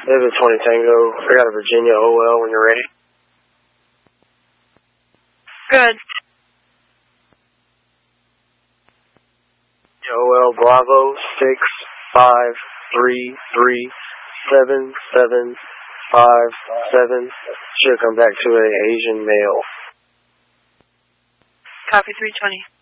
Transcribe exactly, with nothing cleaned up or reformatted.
David twenty Tango, I got a Virginia O L when you're ready. Good. O L Bravo six five three three seven seven five seven. Should come back to an Asian male. Copy three twenty.